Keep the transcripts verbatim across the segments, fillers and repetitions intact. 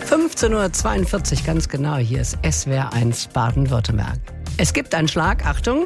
fünfzehn Uhr zweiundvierzig ganz genau, hier ist S W R eins Baden-Württemberg. Es gibt einen Schlag, Achtung.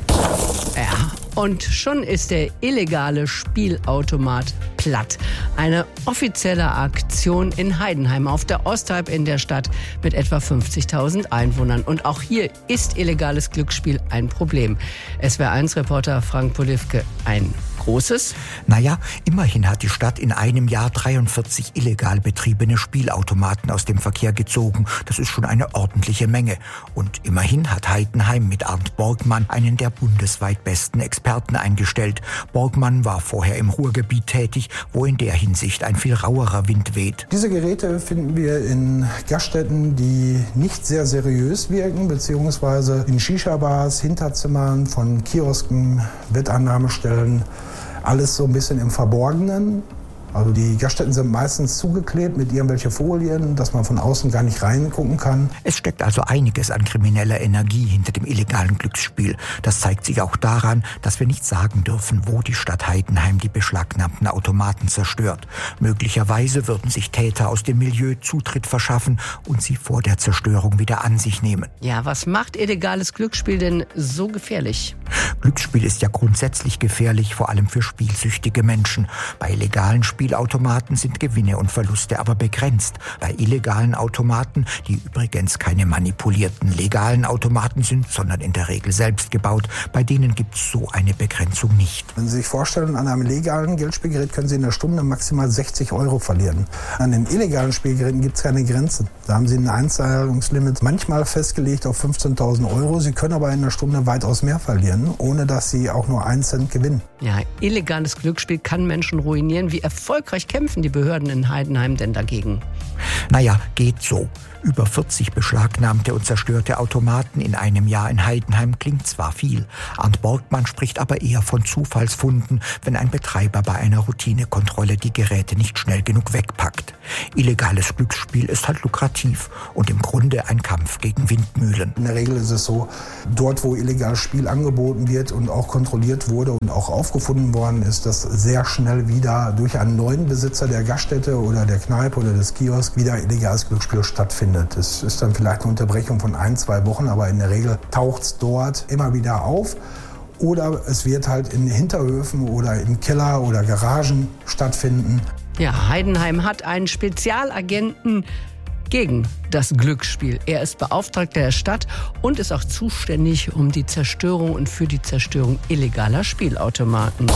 Ja, und schon ist der illegale Spielautomat platt. Eine offizielle Aktion in Heidenheim auf der Osthalb in der Stadt mit etwa fünfzigtausend Einwohnern. Und auch hier ist illegales Glücksspiel ein Problem. S W R eins Reporter Frank Polivke, ein großes? Naja, immerhin hat die Stadt in einem Jahr dreiundvierzig illegal betriebene Spielautomaten aus dem Verkehr gezogen. Das ist schon eine ordentliche Menge. Und immerhin hat Heidenheim mit Arndt Borgmann einen der bundesweit besten Experten eingestellt. Borgmann war vorher im Ruhrgebiet tätig, wo in der Hinsicht ein viel rauerer Wind weht. Diese Geräte finden wir in Gaststätten, die nicht sehr seriös wirken, beziehungsweise in Shisha-Bars, Hinterzimmern von Kiosken, Wettannahmestellen. Alles so ein bisschen im Verborgenen. Also die Gaststätten sind meistens zugeklebt mit irgendwelchen Folien, dass man von außen gar nicht reingucken kann. Es steckt also einiges an krimineller Energie hinter dem illegalen Glücksspiel. Das zeigt sich auch daran, dass wir nicht sagen dürfen, wo die Stadt Heidenheim die beschlagnahmten Automaten zerstört. Möglicherweise würden sich Täter aus dem Milieu Zutritt verschaffen und sie vor der Zerstörung wieder an sich nehmen. Ja, was macht illegales Glücksspiel denn so gefährlich? Glücksspiel ist ja grundsätzlich gefährlich, vor allem für spielsüchtige Menschen. Bei illegalen Spielautomaten sind Gewinne und Verluste aber begrenzt. Bei illegalen Automaten, die übrigens keine manipulierten legalen Automaten sind, sondern in der Regel selbst gebaut, bei denen gibt es so eine Begrenzung nicht. Wenn Sie sich vorstellen, an einem legalen Geldspielgerät können Sie in der Stunde maximal sechzig Euro verlieren. An den illegalen Spielgeräten gibt es keine Grenzen. Da haben Sie ein Einzahlungslimit manchmal festgelegt auf fünfzehntausend Euro. Sie können aber in der Stunde weitaus mehr verlieren, ohne dass Sie auch nur einen Cent gewinnen. Ja, illegales Glücksspiel kann Menschen ruinieren. Wie erfolgreich kämpfen die Behörden in Heidenheim denn dagegen? Naja, geht so. Über vierzig beschlagnahmte und zerstörte Automaten in einem Jahr in Heidenheim klingt zwar viel. Arndt Borgmann spricht aber eher von Zufallsfunden, wenn ein Betreiber bei einer Routinekontrolle die Geräte nicht schnell genug wegpackt. Illegales Glücksspiel ist halt lukrativ und im Grunde ein Kampf gegen Windmühlen. In der Regel ist es so, dort wo illegales Spiel angeboten wird und auch kontrolliert wurde und auch aufgefunden worden ist, dass sehr schnell wieder durch einen neuen Besitzer der Gaststätte oder der Kneipe oder des Kiosks wieder illegales Glücksspiel stattfindet. Es ist dann vielleicht eine Unterbrechung von ein, zwei Wochen, aber in der Regel taucht es dort immer wieder auf. Oder es wird halt in Hinterhöfen oder im Keller oder Garagen stattfinden. Ja, Heidenheim hat einen Spezialagenten gegen das Glücksspiel. Er ist Beauftragter der Stadt und ist auch zuständig um die Zerstörung und für die Zerstörung illegaler Spielautomaten.